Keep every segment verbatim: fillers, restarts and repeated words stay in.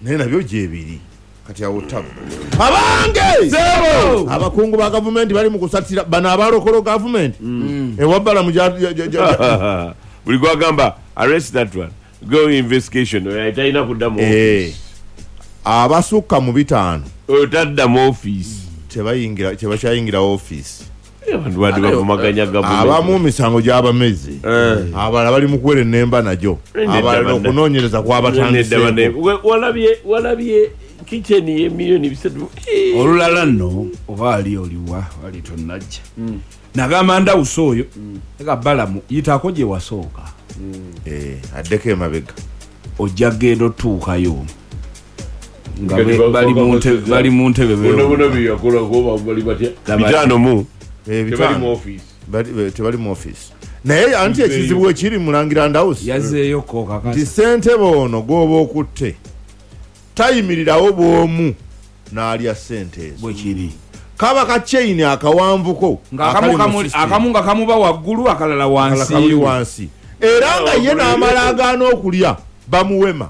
naye nabyo gyebiri kati awo tabu abange Sebo abakungu ba gavumenti bali mu kusatira bano abalokolo gavumenti ewabbala mu buli gwagamba arrest that one go investigation oyatalina kuddamu office abasukka mu bitaano otadda mu office tebayingira tebakyayingira office abantu badi bavumaganya gavumenti abamu misango gy'abamezi abalala bali mu kuwera ennemba najo abalala okunoonyereza kw'abatandise walabye walabye kitchen ye milioni bisatu olulala nno oba ali oliwa ali tonnajja nagamba ndawusa oyo eka balamu yitaako gye wasooka addeko emabega ojja genda otuukayo nga bali mu ntebe bitaano mu tebali mu office naye anti ekizibu ekiri mulangira ndawusi yazeeyo kokakati ssentebe ono gw'oba okutte tayimirirawo bw'omu n'alya ssente ezo bwekiri kaba kakyeyini akawanvuko akamu nga kamuba waggulu akalala wansi era nga ye n'amala agaana okulya bamuwema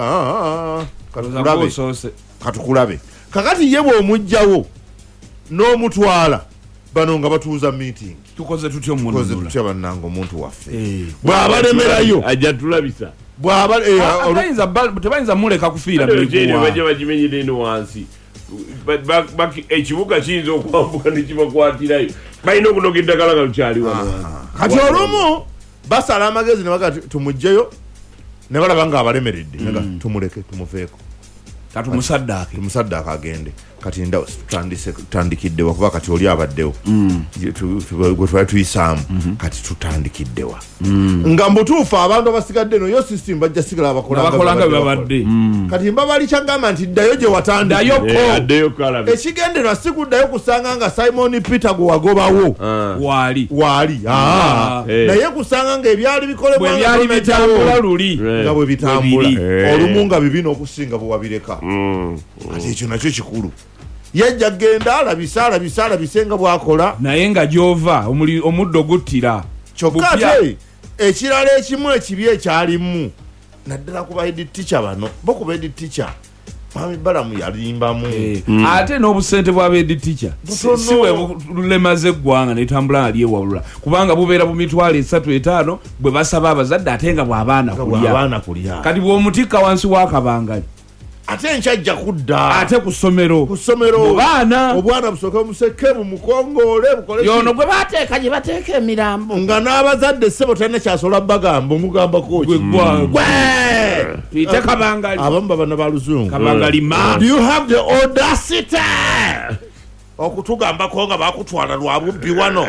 katukulabe kakati ye bw'omugjawo n'omutwala bano nga batuuza meeting tukoze tutyo tukoze tutya bannanga omuntu waffe bw'abalemerayo ajja tulabisa tebayinza muleka kufiira bajja bagimenyera eno wansi ekibuga kiyinza okwambuka nekibakwatirayo balina okunoga eddagala nga lukyali wano kati olumu basala amagezi ne baga tumugjeyo ne balaba nga abalemeredde nga tumuleke tumuveeko katumusaddaake tumusaddaake agende kati nda tutandikiddewa kuba kati oli abaddewo gwe twali tuyisaamu kati tutandikiddewa nga mbutuufu abantu abasigadde eno yo system bajja sigala bakolanga bebabadde kati mba bali kyagamba nti ddayo gye watandikko ekigenderwa si kuddayo kusanga nga Simon Peter gwe wagobawo waali waali naye kusanga nga ebyali bikolebwa byali bitambula luli nga bwe bitambula olumu nga bibi n'okusinga bwe wabireka ati ekyo nakyo kikulu yajja genda alabisa alabisa alabise nga bwakola naye nga gyova omuddo guttira kyokka ate ekirala ekimu ekibi ekyalimu naddala ku bahead teacher bano bo ku bahead teacher Mami Balamu yalimbamu ate n'obusente bwa bahead teacher siwe bulemaze eggwanga netambula ali ewalula kubanga bubeera bu mitwalo esatu etaano bwe basaba abazadde ate nga bw'abaana kulya kati bw'omutikka wansi w'akabangali ate nkyajja kudda ate ku ssomero ku ssomero baana obwana busooke museke bumukongoole bukole yono gwe bateeka gye bateeka emirambo nga n'abazadde ssebo talina kyasobola bagamba omugambako tuyite kabangali abamu babana ba luzungu kabangali ma do you have the audacity okutugambako nga bakutwala lwa bubbi wano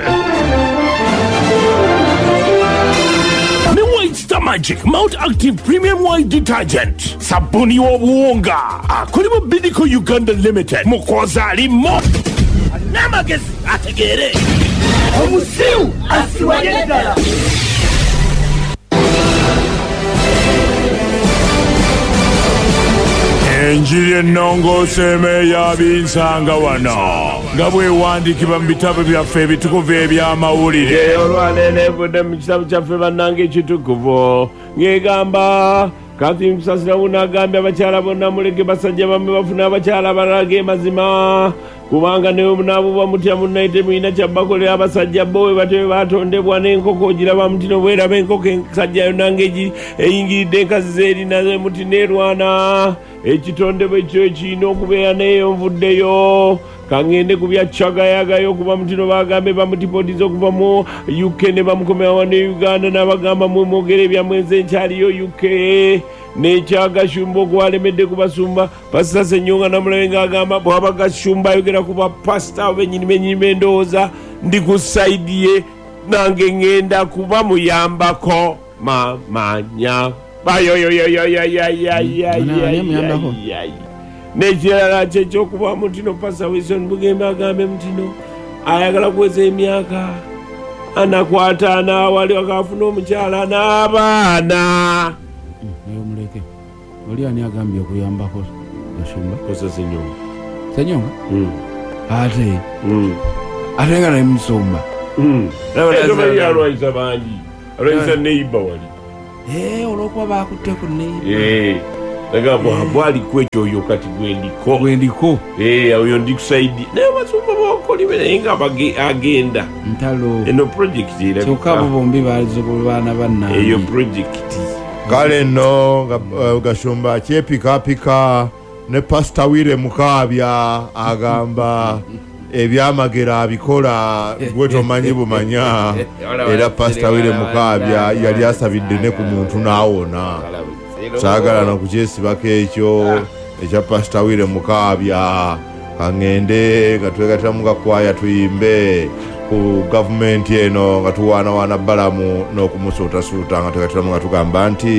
White Magic Mount Active Premium White Detergent sabuni w'obuwunga akolebwa Bidco Uganda Limited mukoza alimo n'amagezi ategeere omusiru asiwanye ddala enjiri ennongoose emeeya binsanga wano nga bwewandiikibwa mu bitabo byaffe ebitukuvu eby'amawulire olwanene evudde mu kitabo kyaffe bannanga ekitukuvu ng'egamba Kathy Musasira bunagambye abakyala bonna muleke basajja bammwe bafuna abakyala abalala g'emazima kubanga ne omunaabo bamutya munnaite mulina kyabakolera abasajja bo we batebe batondebwa n'enkoko ogiraba mutino bweraba enkoko ensajja yonna ng'egi eyingiridde enkazi zeeri nazo muti neerwana ekitondebwa ekyo ekirina okubeera neeyonvuddeyo kangende ku byakyagayagayo okuva mutino bagambe bamutipotiza okuva mu U K ne bamukomera wano e Uganda n'abagamba mwe mwogere ebyamwenzi enkyaliyo U K n'ekyagashumba ogwalemedde ku basumba pasita Ssenyonga Namulabe ng'agamba bw'aba gashumba ayogera ku bapasita oba ennyinima ennyinima endowooza ndi ku sayidi ye nange ngenda kuba muyambako mamanya n'ekirala kye ekyokuba mutino pasa Wilson Bugembe agambe mutino ayagala kuweza emyaka anakwataana wali wakafuna omukyala n'abaana naye omuleke oli ani agambye okuyambako gashumba pasa Ssenyonga Ssenyonga ate ate nga naye musumba alwanyisa bangi alwanyisa neiba wali olwokuba bakutte ku neiba nagamba bwali kwekyo oyo kati gwendiko gwendiko eh oyo ndikusaidi naye basumba bokolibe naye nga agenda ntalo eno project ira kyokka bo bombi baana banna eyo project kale no gashumba kyepikapika ne Pastor Wile Mukabya agamba ebyamagera abikola gwe tomanyi bumanya era Pastor Wile Mukabya yali asabidde ne ku muntu naawona saagala nokukyesibako ekyo ekya Pastor Wile Mukabya kangende nga twegatira mu kakwaya tuyimbe ku gavumenti eno nga tuwaanawaana balamu n'okumusuutasuuta nga twegatiramu nga tugamba nti